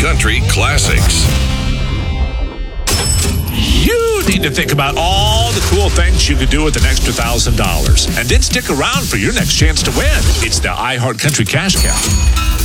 Country Classics. You need to think about all the cool things you could do with an extra $1,000. And then stick around for your next chance to win. It's the iHeart Country Cash Cow.